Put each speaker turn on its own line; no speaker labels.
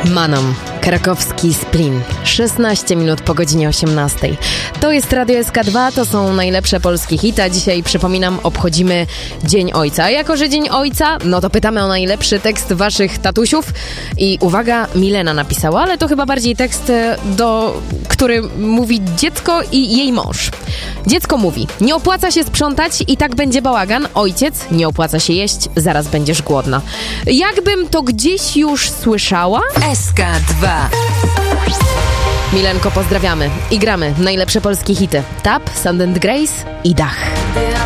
Manom, krakowski Splin, 16 minut po godzinie 18. To jest Radio SK2, to są najlepsze polskie hity, a dzisiaj, przypominam, obchodzimy Dzień Ojca. A jako, że Dzień Ojca, no to pytamy o najlepszy tekst waszych tatusiów i uwaga, Milena napisała, ale to chyba bardziej tekst, który mówi dziecko i jej mąż. Dziecko mówi: nie opłaca się sprzątać i tak będzie bałagan. Ojciec: nie opłaca się jeść, zaraz będziesz głodna. Jakbym to gdzieś już słyszała?
SK2.
Milenko, pozdrawiamy i gramy najlepsze polskie hity. Tap, Sand and Grace i Dach.